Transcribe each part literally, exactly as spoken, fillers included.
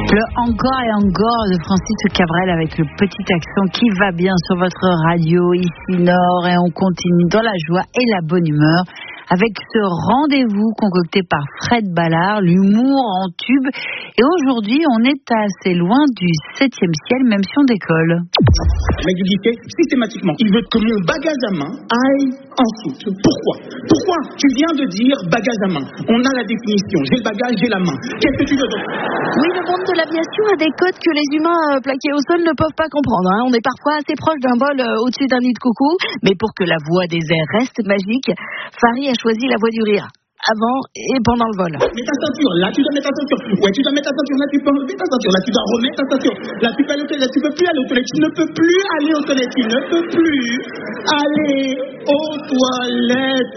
Le encore et encore de Francis Cabrel avec le petit accent qui va bien sur votre radio ici Nord, et on continue dans la joie et la bonne humeur avec ce rendez-vous concocté par Fred Ballard, l'humour en tube. Et aujourd'hui, on est assez loin du septième ciel, même si on décolle. Le mec du guichet, systématiquement, il veut que mon bagage à main aille en soute. Pourquoi Pourquoi Tu viens de dire bagage à main. On a la définition. J'ai le bagage, j'ai la main. Qu'est-ce que tu veux donc? Oui, le monde de l'aviation a des codes que les humains euh, plaqués au sol ne peuvent pas comprendre. Hein. On est parfois assez proche d'un vol euh, au-dessus d'un nid de coucou, mais pour que la voix des airs reste magique, Farid a choisi la voix du rire. Avant et pendant le vol. Mets ta ceinture, là tu dois mettre ta ceinture. Ouais, tu dois mettre ta ceinture, là tu peux enlever ta ceinture, là tu dois remettre ta ceinture. Là tu peux aller aux toilettes, tu peux plus aller aux toilettes, tu ne peux plus aller aux toilettes, tu ne peux plus aller aux toilettes.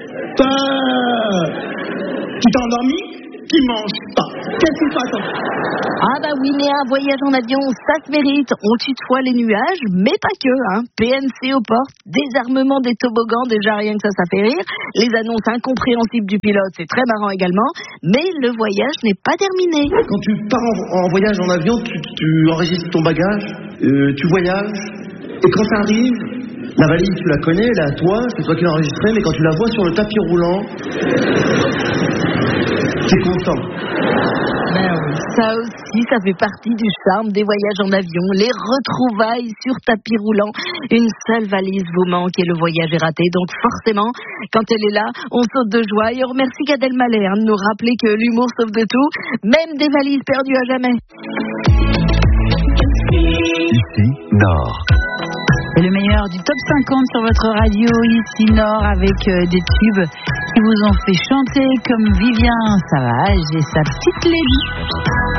Tu t'es endormi? Tu manges pas. Qu'est-ce qui se passe? Ah bah oui, mais un voyage en avion, ça se mérite. On tutoie les nuages, mais pas que. Hein. P N C aux portes, désarmement des toboggans, déjà rien que ça, ça fait rire. Les annonces incompréhensibles du pilote, c'est très marrant également. Mais le voyage n'est pas terminé. Quand tu pars en, en voyage en avion, tu, tu enregistres ton bagage, euh, tu voyages, et quand ça arrive, la valise, tu la connais, elle est à toi, c'est toi qui l'as enregistrée, mais quand tu la vois sur le tapis roulant, t'es content. Ben oui, ça aussi, ça fait partie du charme des voyages en avion, les retrouvailles sur tapis roulant. Une seule valise vous manque et le voyage est raté. Donc forcément, quand elle est là, on saute de joie. Et on remercie Gad Elmaleh hein, de nous rappeler que l'humour sauve de tout, même des valises perdues à jamais. Ici, Nord. Et le meilleur du top cinquante sur votre radio ici Nord, avec euh, des tubes qui vous ont fait chanter comme Vivien Savage et sa petite Lady.